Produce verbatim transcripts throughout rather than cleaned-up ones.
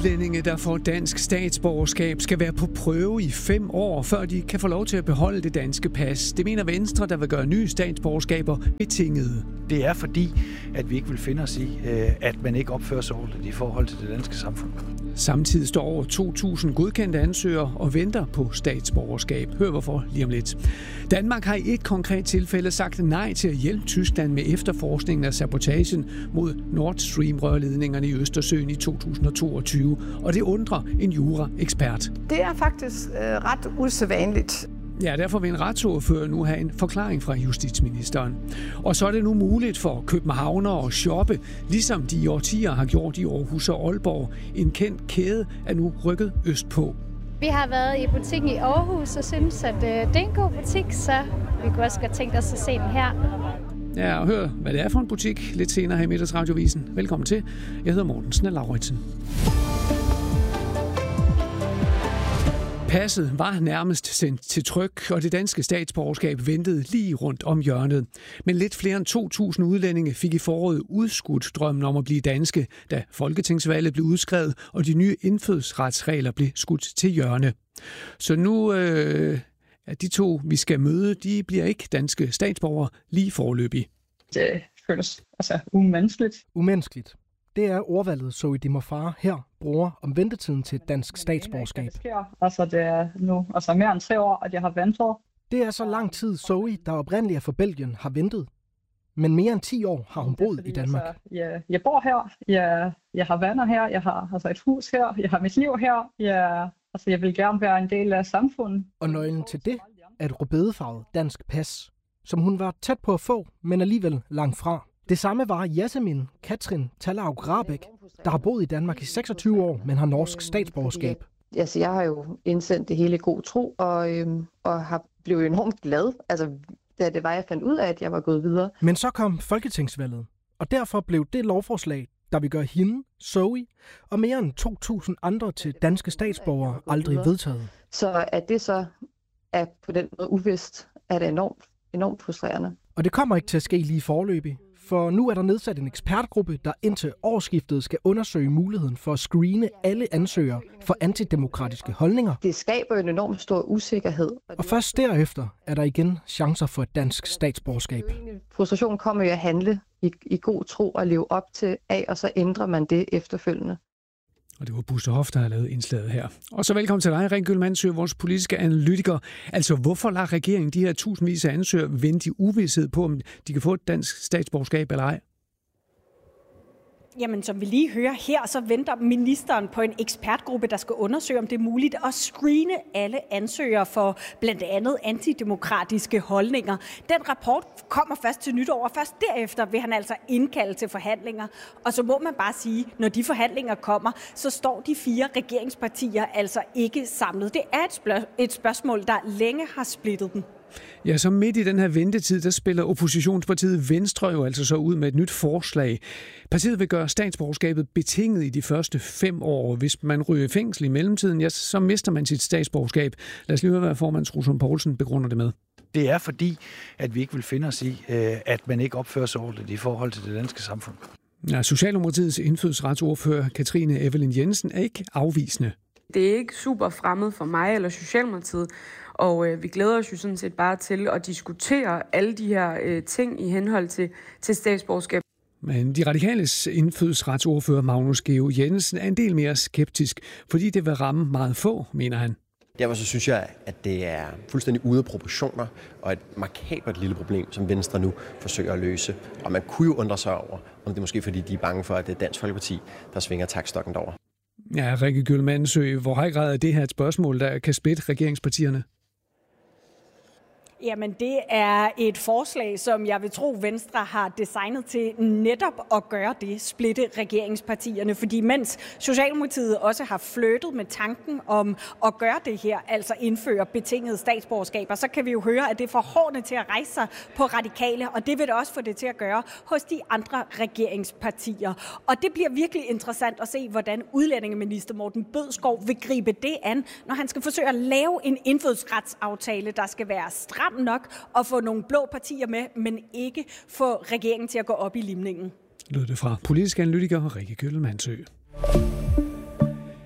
Udlændinge, der får dansk statsborgerskab, skal være på prøve i fem år, før de kan få lov til at beholde det danske pas. Det mener Venstre, der vil gøre nye statsborgerskaber betingede. Det er fordi, at vi ikke vil finde os i, at man ikke opfører sig ordentligt i forhold til det danske samfund. Samtidig står over to tusind godkendte ansøgere og venter på statsborgerskab. Hør hvorfor lige om lidt. Danmark har i et konkret tilfælde sagt nej til at hjælpe Tyskland med efterforskningen af sabotagen mod Nord Stream-rørledningerne i Østersøen i to tusind og toogtyve, og det undrer en jura-ekspert. Det er faktisk øh, ret usædvanligt. Ja, derfor vil en retsordfører nu have en forklaring fra justitsministeren. Og så er det nu muligt for københavnere at shoppe, ligesom de i årtier har gjort i Aarhus og Aalborg. En kendt kæde er nu rykket østpå. Vi har været i butikken i Aarhus og synes, at det er en god butik, så vi kunne også godt tænke os at se den her. Ja, og hør, hvad det er for en butik lidt senere her i Middagsradiovisen. Velkommen til. Jeg hedder Morten Snell-Lauritsen. Passet var nærmest sendt til tryk, og det danske statsborgerskab ventede lige rundt om hjørnet. Men lidt flere end to tusind udlændinge fik i foråret udskudt drømmen om at blive danske, da folketingsvalget blev udskrevet, og de nye indfødsretsregler blev skudt til hjørne. Så nu øh, er de to, vi skal møde, de bliver ikke danske statsborgere lige foreløbig. Det føles altså umenneskeligt. Umenneskeligt. Det er ordvalget Zoe Dimofar her bruger om ventetiden til dansk statsborgerskab. Det sker. Altså det er nu altså mere end tre år, at jeg har ventet. Det er så lang tid Zoe, der oprindeligt er fra Belgien, har ventet. Men mere end ti år har hun boet i Danmark. Altså, jeg, jeg bor her, jeg, jeg har venner her, jeg har altså et hus her, jeg har mit liv her. Jeg, altså, jeg vil gerne være en del af samfundet. Og nøglen til det er et rødbedefarvet dansk pas, som hun var tæt på at få, men alligevel langt fra. Det samme var Yasemin Katrin Talaug Rahbek, der har boet i Danmark i seksogtyve år, men har norsk statsborgerskab. Altså, jeg har jo indsendt det hele i god tro, og, øhm, og har blevet enormt glad, altså, da det var, jeg fandt ud af, at jeg var gået videre. Men så kom folketingsvalget, og derfor blev det lovforslag, der vil gøre hende, Zoe, og mere end to tusind andre til danske statsborgere aldrig vedtaget. Så at det så er på den måde uvist, er det enormt, enormt frustrerende. Og det kommer ikke til at ske lige foreløbig. For nu er der nedsat en ekspertgruppe, der indtil årsskiftet skal undersøge muligheden for at screene alle ansøgere for antidemokratiske holdninger. Det skaber en enormt stor usikkerhed. Og først derefter er der igen chancer for et dansk statsborgerskab. Frustrationen kommer jo at handle i, i god tro og leve op til af, og så ændrer man det efterfølgende. Og det var Buster Hoff, der har lavet indslaget her. Og så velkommen til dig, Rikke Gøhl-Mandsø, vores politiske analytiker. Altså, hvorfor lader regeringen de her tusindvis af ansøgere vente i uvished på, om de kan få et dansk statsborgerskab eller ej? Jamen, som vi lige hører her, så venter ministeren på en ekspertgruppe, der skal undersøge, om det er muligt at screene alle ansøgere for blandt andet antidemokratiske holdninger. Den rapport kommer først til nytår, og først derefter vil han altså indkalde til forhandlinger. Og så må man bare sige, når de forhandlinger kommer, så står de fire regeringspartier altså ikke samlet. Det er et, spørg- et spørgsmål, der længe har splittet dem. Ja, så midt i den her ventetid, der spiller oppositionspartiet Venstre jo altså så ud med et nyt forslag. Partiet vil gøre statsborgerskabet betinget i de første fem år. Hvis man ryger i fængsel i mellemtiden, ja, så mister man sit statsborgerskab. Lad os lige høre, hvad formand Troels Poulsen begrunder det med. Det er fordi, at vi ikke vil finde os i, at man ikke opfører sig ordentligt i forhold til det danske samfund. Ja, Socialdemokratiets indfødsretsordfører Katrine Evelyn Jensen er ikke afvisende. Det er ikke super fremmed for mig eller Socialdemokratiet, og øh, vi glæder os jo sådan set bare til at diskutere alle de her øh, ting i henhold til, til statsborgerskab. Men de radikales indfødsretsordfører Magnus Geo Jensen er en del mere skeptisk, fordi det vil ramme meget få, mener han. Derfor så synes jeg, at det er fuldstændig ude af proportioner og et markabert lille problem, som Venstre nu forsøger at løse. Og man kunne jo undre sig over, om det er måske fordi, de er bange for, at det er Dansk Folkeparti, der svinger taktstokken derover. Ja, Rikke Gøhl-Mandsø, hvor høj grad er det her et spørgsmål, der kan splitte regeringspartierne? Jamen, det er et forslag, som jeg vil tro, Venstre har designet til netop at gøre det, splitte regeringspartierne. Fordi mens Socialdemokratiet også har flyttet med tanken om at gøre det her, altså indføre betingede statsborgerskaber, så kan vi jo høre, at det får hårene til at rejse sig på radikale, og det vil det også få det til at gøre hos de andre regeringspartier. Og det bliver virkelig interessant at se, hvordan udlændingeminister Morten Bødskov vil gribe det an, når han skal forsøge at lave en indfødsretsaftale, der skal være stram nok at få nogle blå partier med, men ikke få regeringen til at gå op i limningen. Lød det fra politisk analytiker Rikke Gøhl-Mandsø.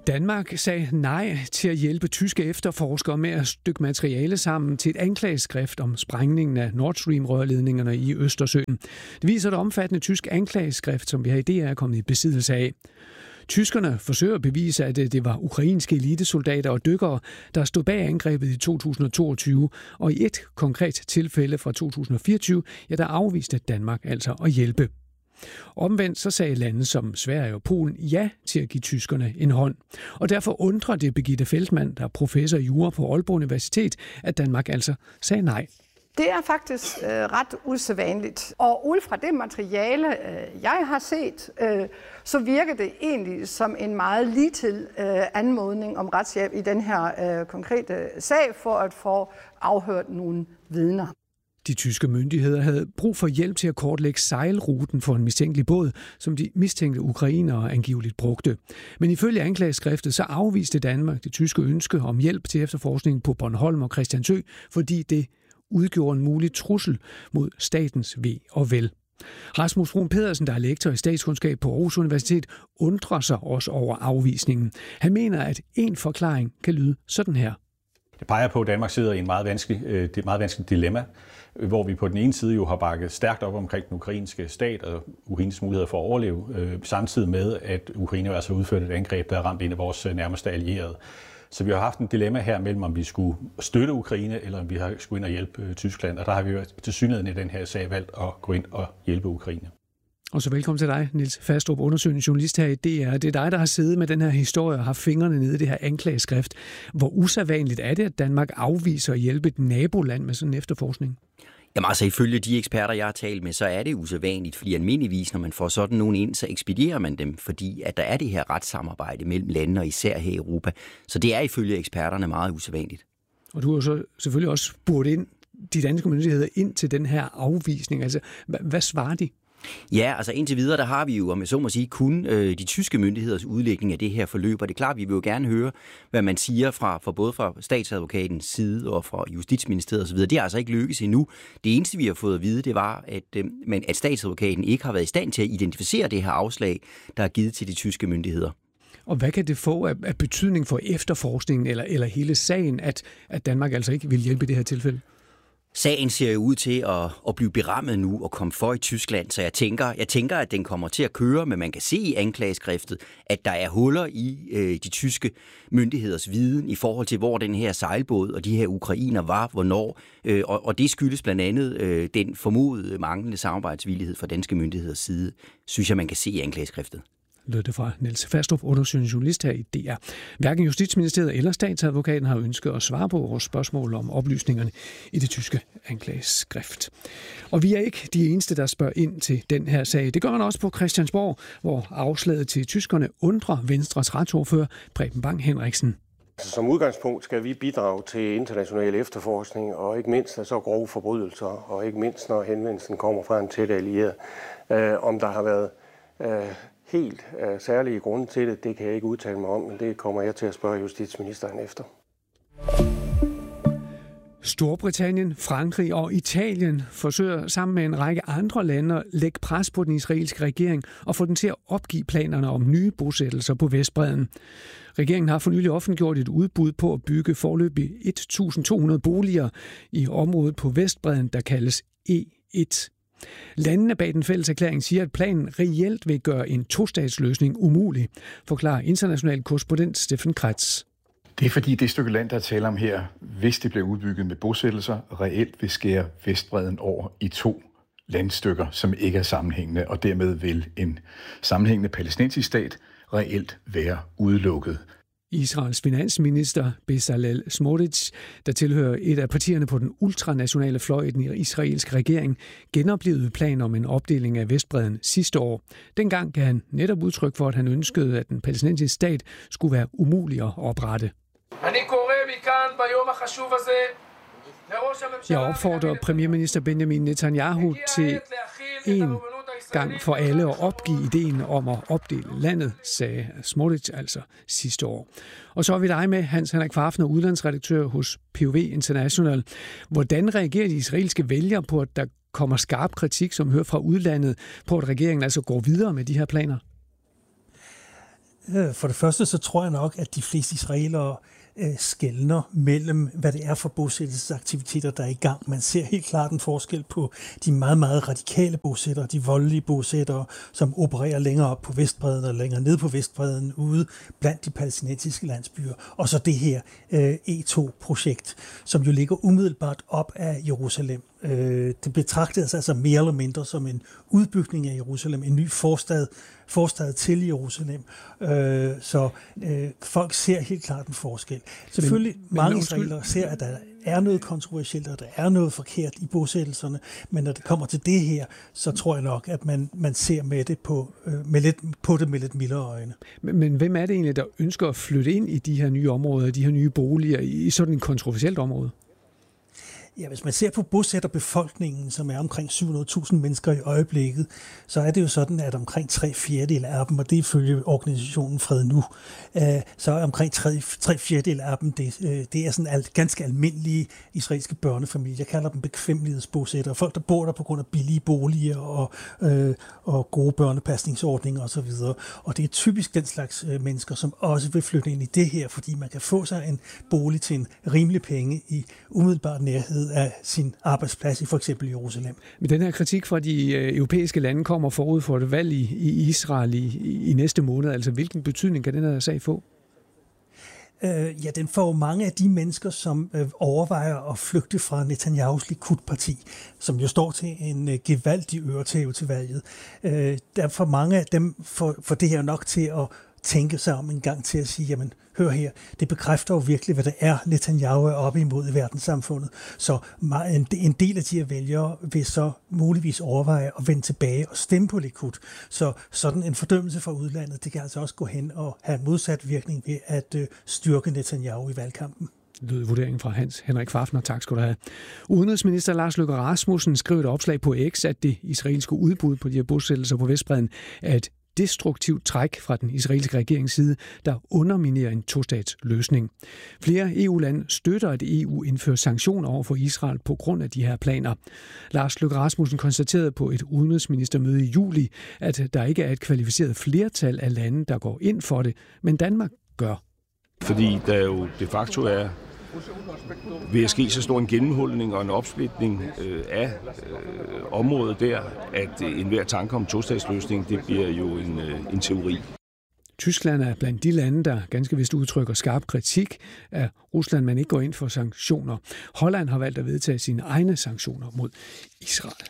Danmark sagde nej til at hjælpe tyske efterforskere med at stykke materiale sammen til et anklageskrift om sprængningen af Nord Stream-rørledningerne i Østersøen. Det viser et omfattende tysk anklageskrift, som vi her i D R er kommet i besiddelse af. Tyskerne forsøger at bevise, at det var ukrainske elitesoldater og dykkere, der stod bag angrebet i to tusind og toogtyve, og i et konkret tilfælde fra to tusind og fireogtyve, ja, der afviste Danmark altså at hjælpe. Omvendt så sagde lande som Sverige og Polen ja til at give tyskerne en hånd. Og derfor undrer det Birgitte Feldmann, der er professor i jura på Aalborg Universitet, at Danmark altså sagde nej. Det er faktisk øh, ret usædvanligt. Og ud fra det materiale, øh, jeg har set, øh, så virker det egentlig som en meget ligetil øh, anmodning om retshjælp i den her øh, konkrete sag for at få afhørt nogle vidner. De tyske myndigheder havde brug for hjælp til at kortlægge sejlruten for en mistænkelig båd, som de mistænkte ukrainere angiveligt brugte. Men ifølge anklageskriftet så afviste Danmark det tyske ønske om hjælp til efterforskning på Bornholm og Christiansø, fordi det udgjorde en mulig trussel mod statens ve og vel. Rasmus Bruun Pedersen, der er lektor i statskundskab på Aarhus Universitet, undrer sig også over afvisningen. Han mener, at en forklaring kan lyde sådan her. Det peger på, at Danmark sidder i en meget vanskelig, øh, et meget vanskeligt dilemma, hvor vi på den ene side jo har bakket stærkt op omkring den ukrainske stat og Ukraines muligheder for at overleve, øh, samtidig med, at Ukraine altså udført et angreb, der er ramt en af vores nærmeste allierede. Så vi har haft en dilemma her mellem, om vi skulle støtte Ukraine, eller om vi har skulle ind og hjælpe øh, Tyskland. Og der har vi jo tilsyneladende i den her sag valgt at gå ind og hjælpe Ukraine. Og så velkommen til dig, Niels Fastrup, undersøgende journalist her i D R. Det er dig, der har siddet med den her historie og har fingrene nede i det her anklageskrift. Hvor usædvanligt er det, at Danmark afviser at hjælpe et naboland med sådan en efterforskning? Jamen altså, ifølge de eksperter, jeg har talt med, så er det usædvanligt, fordi almindeligvis, når man får sådan nogen ind, så ekspederer man dem, fordi at der er det her retssamarbejde mellem landene, og især her i Europa. Så det er ifølge eksperterne meget usædvanligt. Og du har jo så selvfølgelig også spurgt ind, de danske myndigheder ind til den her afvisning. Altså, hvad svarer de? Ja, altså indtil videre, der har vi jo, om jeg så må sige, kun øh, de tyske myndigheders udlægning af det her forløb, og det er klart, vi vil jo gerne høre, hvad man siger fra, fra både fra statsadvokatens side og fra Justitsministeriet osv. Det er altså ikke lykkes endnu. Det eneste, vi har fået at vide, det var, at, øh, men at statsadvokaten ikke har været i stand til at identificere det her afslag, der er givet til de tyske myndigheder. Og hvad kan det få af, af betydning for efterforskningen eller, eller hele sagen, at, at Danmark altså ikke vil hjælpe i det her tilfælde? Sagen ser jo ud til at, at blive berammet nu og komme for i Tyskland, så jeg tænker, jeg tænker, at den kommer til at køre, men man kan se i anklageskriftet, at der er huller i øh, de tyske myndigheders viden i forhold til, hvor den her sejlbåd og de her ukrainer var, hvornår, øh, og, og det skyldes blandt andet øh, den formodede manglende samarbejdsvillighed fra danske myndigheders side, synes jeg, man kan se i anklageskriftet. Lød det fra Niels Fastrup, undersøgende journalist her i D R. Hverken Justitsministeriet eller statsadvokaten har ønsket at svare på vores spørgsmål om oplysningerne i det tyske anklageskrift. Og vi er ikke de eneste, der spørger ind til den her sag. Det gør man også på Christiansborg, hvor afslaget til tyskerne undrer Venstres retsordfører Preben Bang Henriksen. Som udgangspunkt skal vi bidrage til international efterforskning, og ikke mindst af så grove forbrydelser, og ikke mindst når henvendelsen kommer fra en tæt allieret. Øh, om der har været øh, helt øh, særlige grunde til det, det kan jeg ikke udtale mig om, men det kommer jeg til at spørge justitsministeren efter. Storbritannien, Frankrig og Italien forsøger sammen med en række andre lande at lægge pres på den israelske regering og få den til at opgive planerne om nye bosættelser på Vestbredden. Regeringen har for nylig offentliggjort et udbud på at bygge foreløbig et tusind to hundrede boliger i området på Vestbredden, der kaldes E et. Landene bag den fælles erklæring siger, at planen reelt vil gøre en tostatsløsning umulig, forklarer international korrespondent Steffen Kretz. Det er fordi det stykke land, der taler om her, hvis det bliver udbygget med bosættelser, reelt vil skære Vestbredden over i to landstykker, som ikke er sammenhængende, og dermed vil en sammenhængende palæstinensisk stat reelt være udelukket. Israels finansminister Bezalel Smotrich, der tilhører et af partierne på den ultranationale fløj i den israelske regering, genoplevede planer om en opdeling af Vestbredden sidste år. Dengang gav han netop udtryk for, at han ønskede, at den palæstinensiske stat skulle være umulig at oprette. Jeg opfordrer premierminister Benjamin Netanyahu til en gang for alle at opgive ideen om at opdele landet, sagde Smotrich altså sidste år. Og så er vi dig med, Hans Henrik Fafner, udlandsredaktør hos P O V International. Hvordan reagerer de israelske vælgere på, at der kommer skarp kritik, som hører fra udlandet, på at regeringen altså går videre med de her planer? For det første så tror jeg nok, at de fleste israelere skelner mellem, hvad det er for bosættelsesaktiviteter, der er i gang. Man ser helt klart en forskel på de meget, meget radikale bosættere, de voldelige bosættere, som opererer længere op på Vestbredden og længere ned på Vestbredden ude blandt de palæstinensiske landsbyer. Og så det her E to projekt, som jo ligger umiddelbart op af Jerusalem. Det betragtes altså mere eller mindre som en udbygning af Jerusalem, en ny forstad, forstad til Jerusalem. Så folk ser helt klart en forskel. Selvfølgelig men, mange men, israelere ser, at der er noget kontroversielt, og der er noget forkert i bosættelserne, men når det kommer til det her, så tror jeg nok, at man, man ser med det på, med lidt, på det med lidt mildere øjne. Men, men hvem er det egentlig, der ønsker at flytte ind i de her nye områder, de her nye boliger, i sådan et kontroversielt område? Ja, hvis man ser på bosætterbefolkningen, som er omkring syv hundrede tusind mennesker i øjeblikket, så er det jo sådan, at omkring tre fjerdedel af dem, og det er ifølge organisationen Fred Nu, så er omkring tre, tre fjerdedel af dem, det, det er sådan alt, ganske almindelige israelske børnefamilier. Jeg kalder dem bekvemmelighedsbosættere. Folk, der bor der på grund af billige boliger og, øh, og gode børnepasningsordninger osv. Og det er typisk den slags mennesker, som også vil flytte ind i det her, fordi man kan få sig en bolig til en rimelig penge i umiddelbar nærhed af sin arbejdsplads i for eksempel Jerusalem. Men den her kritik fra de europæiske lande kommer forud for et valg i, i Israel i, i næste måned. Altså hvilken betydning kan den her sag få? Øh, ja, den får mange af de mennesker, som øh, overvejer at flygte fra Netanyahus Likud-parti, som jo står til en øh, gevaldig øretæve til valget. Øh, der for mange af dem får, får det her nok til at tænke sig om en gang til at sige, jamen hør her, det bekræfter jo virkelig, hvad det er, Netanyahu er oppe imod i verdenssamfundet. Så en del af de her vælgere vil så muligvis overveje at vende tilbage og stemme på Likud. Så sådan en fordømmelse fra udlandet, det kan altså også gå hen og have en modsat virkning ved at styrke Netanyahu i valgkampen. Lød vurderingen fra Hans Henrik Fafner. Tak skal du have. Udenrigsminister Lars Løkke Rasmussen skrev et opslag på X, at det israelske udbud på de her bosættelser på Vestbredden er et destruktivt træk fra den israelske regerings side, der underminerer en tostatsløsning. Flere E U-lande støtter, at E U indfører sanktioner over for Israel på grund af de her planer. Lars Løkke Rasmussen konstaterede på et udenrigsministermøde i juli, at der ikke er et kvalificeret flertal af lande, der går ind for det, men Danmark gør. Fordi der jo de facto er ved at ske så stor en gennemhuldning og en opsplitning øh, af øh, området der, at øh, enhver tanke om tostatsløsning, det bliver jo en, øh, en teori. Tyskland er blandt de lande, der ganske vist udtrykker skarp kritik af Rusland, man ikke går ind for sanktioner. Holland har valgt at vedtage sine egne sanktioner mod Israel.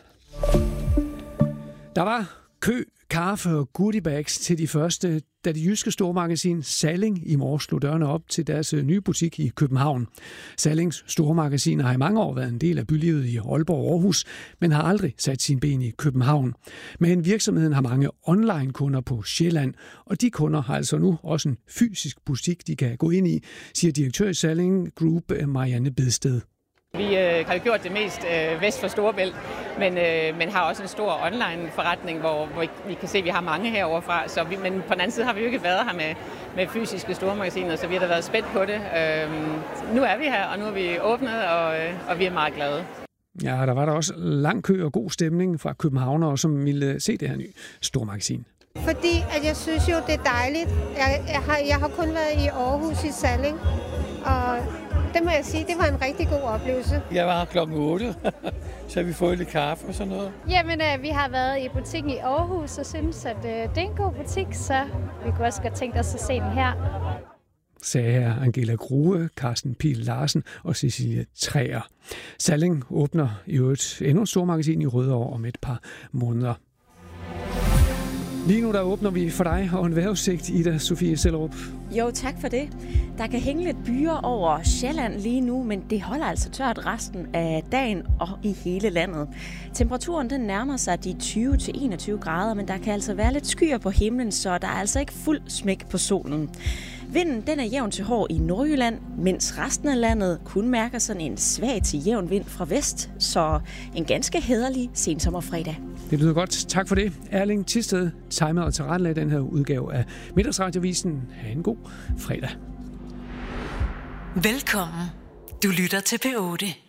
Der var kø, kaffe og goodiebags til de første, da det jyske stormagasin Salling i morges slog dørene op til deres nye butik i København. Sallings stormagasin har i mange år været en del af bylivet i Aalborg og Aarhus, men har aldrig sat sin ben i København. Men virksomheden har mange online-kunder på Sjælland, og de kunder har altså nu også en fysisk butik, de kan gå ind i, siger direktør i Salling Group Marianne Bedsted. Vi øh, har gjort det mest øh, vest for Storebælt, men, øh, men har også en stor online-forretning, hvor, hvor vi kan se, at vi har mange herovre fra. Så vi, men på den anden side har vi jo ikke været her med, med fysiske stormagasiner, så vi har da været spændt på det. Øh, nu er vi her, og nu er vi åbnet, og, og vi er meget glade. Ja, der var der også lang kø og god stemning fra københavnere, som ville se det her nye stormagasin. Fordi at jeg synes jo, det er dejligt. Jeg, jeg, har, jeg har kun været i Aarhus i Salling, og det må jeg sige, det var en rigtig god oplevelse. Jeg var her klokken otte, så har vi fået lidt kaffe og sådan noget. Jamen, øh, vi har været i butikken i Aarhus og synes, at øh, det er en god butik, så vi kunne også godt tænke os at se den her. Sagde her Angela Grue, Carsten Pihl Larsen og Cecilie Træer. Salling åbner i øvrigt endnu et stormagasin i Rødovre om et par måneder. Lige nu der åbner vi for dig og en vejrudsigt, Ida Sofie Sellerup. Jo, tak for det. Der kan hænge lidt byer over Sjælland lige nu, men det holder altså tørt resten af dagen og i hele landet. Temperaturen den nærmer sig de tyve til enogtyve grader, men der kan altså være lidt skyer på himlen, så der er altså ikke fuld smæk på solen. Vinden den er jævn til hård i Nordjylland, mens resten af landet kun mærker sådan en svag til jævn vind fra vest, så en ganske hæderlig sensommerfredag. Det lyder godt. Tak for det. Erling Thisted timer og tilrettelagde den her udgave af Middagsradiovisen. Ha' en god fredag. Velkommen. Du lytter til P otte.